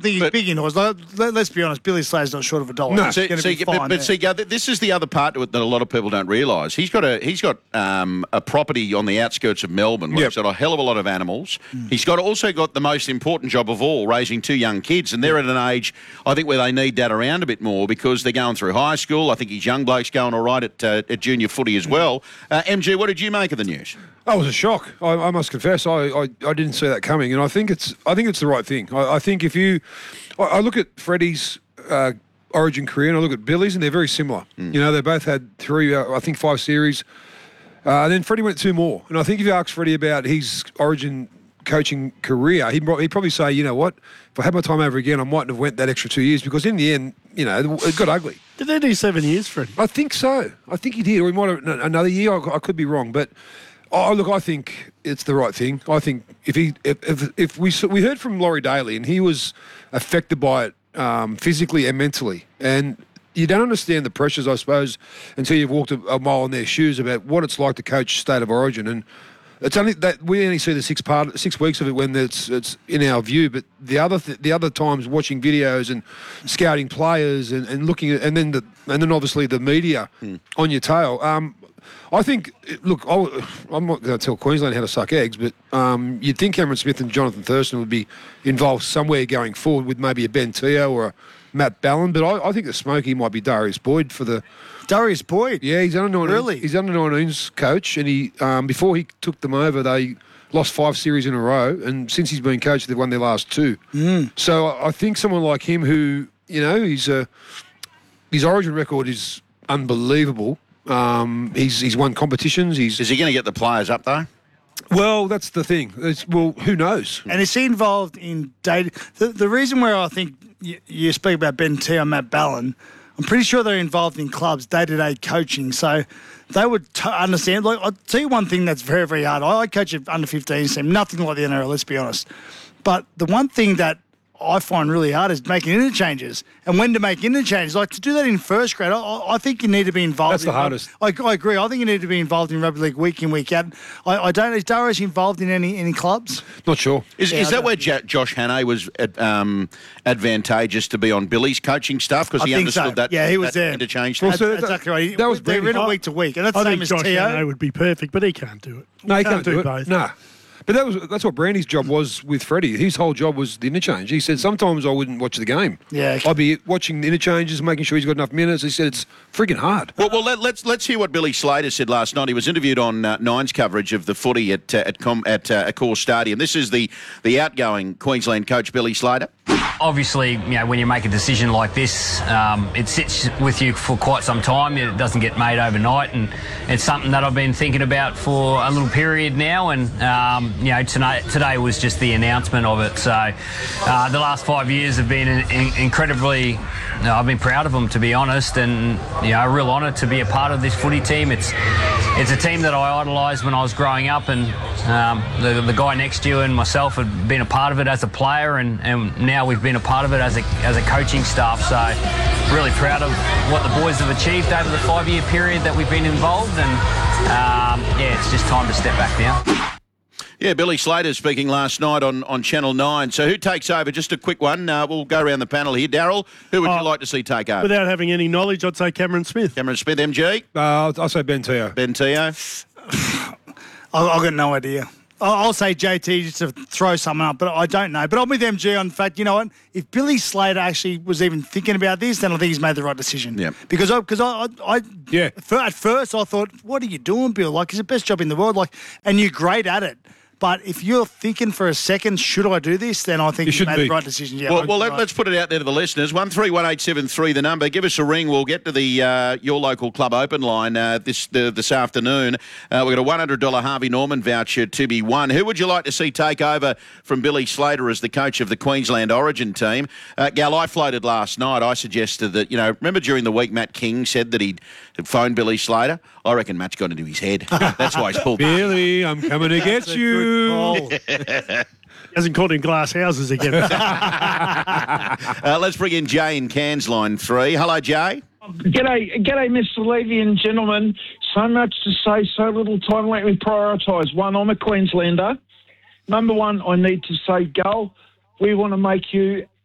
think he's big in horse. Let's be honest, Billy Slater's not short of a dollar. No, He's gonna be fine, this is the other part to it that a lot of people don't realise. He's got a property on the outskirts of Melbourne where he's got a hell of a lot of animals. He's also got the most important job of all, raising 2 young kids, and they're at an age, I think, where they need that around a bit more because they're going through high school. I think his young bloke's going all right at junior footy as well. MG, what did you make of the news? That was a shock. I must confess, I didn't see that coming, and I think it's the right thing. I think I look at Freddie's Origin career and I look at Billy's, and they're very similar. You know, they both had 5 series, and then Freddie went 2 more. And I think if you ask Freddie about his Origin coaching career, he'd probably say, you know what, if I had my time over again, I mightn't have went that extra 2 years because in the end, you know, it got ugly. Did they do 7 years, Freddie? I think so. I think he did, or he might have another year. I could be wrong, but. Look, I think it's the right thing. I think if we heard from Laurie Daly and he was affected by it physically and mentally, and you don't understand the pressures, I suppose, until you've walked a mile in their shoes about what it's like to coach State of Origin. And it's only that we only see the 6 weeks of it when it's in our view, but the other times watching videos and scouting players and looking at and then obviously the media on your tail. I think, look, I'm not going to tell Queensland how to suck eggs, but you'd think Cameron Smith and Jonathan Thurston would be involved somewhere going forward with maybe a Ben Teo or a Matt Ballin, but I think the smoky might be Darius Boyd for the... Darius Boyd? Yeah, he's under 19s. Really? He's under 19s coach, and he before he took them over, they lost 5 series in a row, and since he's been coach, they've won their last 2. So I think someone like him who, you know, his Origin record is unbelievable. He's won competitions. Is he going to get the players up though? Well, that's the thing. Who knows? And is he involved in dating? The reason where I think you speak about Ben Teo and Matt Ballin, I'm pretty sure they're involved in clubs day-to-day coaching, so they would understand. Like, I'll tell you one thing that's very, very hard. I coach at under 15 team, nothing like the NRL, let's be honest. But the one thing that I find really hard is making interchanges and when to make interchanges. Like to do that in first grade, I think you need to be involved. That's the hardest. I agree. I think you need to be involved in rugby league week in, week out. I don't. Is Darius involved in any clubs? Not sure. Is that where Josh Hannay was advantageous to be on Billy's coaching staff because he understood that? Yeah, he was there. Interchange. That's exactly right. That was they're in a week to week, and that's the same as Josh Teo. Hannay would be perfect, but he can't do it. No, he can't do it. both. Nah. But that's what Brandy's job was with Freddie. His whole job was the interchange. He said, sometimes I wouldn't watch the game. Yeah. I'd be watching the interchanges, making sure he's got enough minutes. He said it's freaking hard. Well, let's hear what Billy Slater said last night. He was interviewed on Nine's coverage of the footy at Accor Stadium. This is the outgoing Queensland coach, Billy Slater. Obviously, you know, when you make a decision like this, it sits with you for quite some time. It doesn't get made overnight, and it's something that I've been thinking about for a little period now. And you know, today was just the announcement of it. So the last 5 years have been incredibly. I've been proud of them, to be honest, and you know, a real honour to be a part of this footy team. It's a team that I idolised when I was growing up, and the guy next to you and myself had been a part of it as a player, and now we've been a part of it as a coaching staff. So really proud of what the boys have achieved over the 5-year period that we've been involved, and yeah, it's just time to step back now. Yeah, Billy Slater speaking last night on Channel 9. So who takes over? Just a quick one. We'll go around the panel here. Darryl, who would you like to see take over? Without having any knowledge, I'd say Cameron Smith. Cameron Smith, MG? I'll say Ben Teo. Ben Teo? I've got no idea. I'll say JT just to throw something up, but I don't know. But I'm with MG on the fact, you know what? If Billy Slater actually was even thinking about this, then I think he's made the right decision. Yeah. Because at first I thought, what are you doing, Bill? Like, it's the best job in the world. Like, and you're great at it. But if you're thinking for a second, should I do this? Then I think you made the right decision. Yeah, well, let's put it out there to the listeners. 131873, the number. Give us a ring. We'll get to the your local club open line this afternoon. We've got a $100 Harvey Norman voucher to be won. Who would you like to see take over from Billy Slater as the coach of the Queensland Origin team? Gal, I floated last night. I suggested that, you know, remember during the week Matt King said that he'd phoned Billy Slater? I reckon Matt's got into his head. That's why he's pulled. Billy, I'm coming to get you. Hasn't called him glass houses again. Let's bring in Jay in Cairns, line 3. Hello, Jay. G'day, Mr. Levy and gentlemen. So much to say, so little time. Let me prioritise. One, I'm a Queenslander. Number one, I need to say, Gull, we want to make you